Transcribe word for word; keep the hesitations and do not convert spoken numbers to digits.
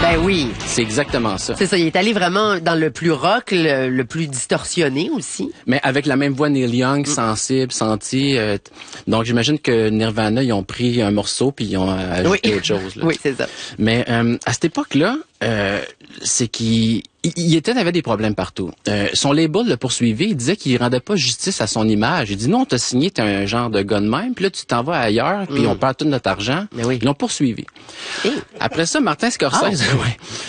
Ben oui. C'est exactement ça. C'est ça, il est allé vraiment dans le plus rock, le, le plus distorsionné aussi. Mais avec la même voix Neil Young, mm. sensible, senti. Euh, donc j'imagine que Nirvana, ils ont pris un morceau puis ils ont ajouté oui. autre chose. Là. Oui, c'est ça. Mais euh, à cette époque-là, euh, c'est qu'il il était avait des problèmes partout. Euh, son label le poursuivait, il disait qu'il rendait pas justice à son image. Il dit non, t'as signé, t'es un genre de gars de même, puis là tu t'en vas ailleurs, puis mm. on perd tout notre argent. Mais oui. Ils l'ont poursuivi. Et... Après ça, Martin Scorsese, ah. ouais.